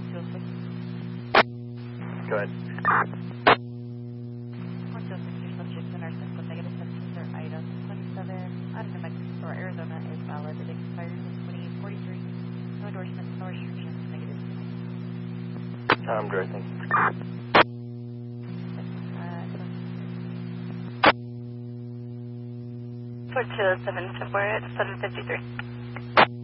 Go ahead. 106, your subjects in our system, negative 17 are items. 27 out of New Mexico or Arizona is valid. It expires in 2843. No endorsements, no restrictions, negative. I'm directing. For 207 February at 7:53.